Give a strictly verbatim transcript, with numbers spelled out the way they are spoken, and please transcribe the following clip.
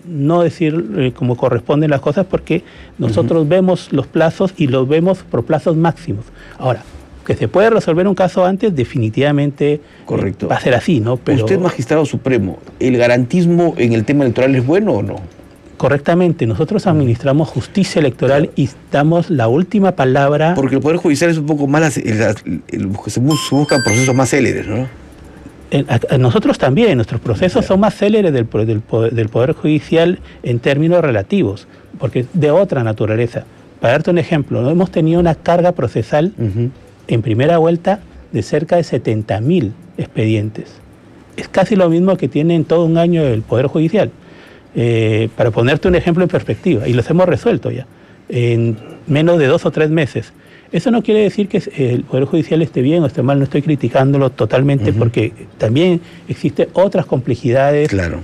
no decir eh, como corresponden las cosas, porque nosotros uh-huh. vemos los plazos y los vemos por plazos máximos. Ahora, que se puede resolver un caso antes, definitivamente Correcto. Eh, va a ser así, ¿no? Pero usted, magistrado supremo, ¿el garantismo en el tema electoral es bueno o no? Correctamente, nosotros administramos justicia electoral y damos la última palabra. Porque el Poder Judicial es un poco más, el, el, el, se buscan procesos más céleres, ¿no? El, a, a nosotros también, nuestros procesos son más céleres del, del, del Poder Judicial en términos relativos, porque es de otra naturaleza. Para darte un ejemplo, ¿no? Hemos tenido una carga procesal uh-huh. en primera vuelta de cerca de setenta mil expedientes. Es casi lo mismo que tiene en todo un año el Poder Judicial. Eh, para ponerte un ejemplo en perspectiva, y los hemos resuelto ya, en menos de dos o tres meses. Eso no quiere decir que el Poder Judicial esté bien o esté mal, no estoy criticándolo totalmente, uh-huh. porque también existen otras complejidades. Claro.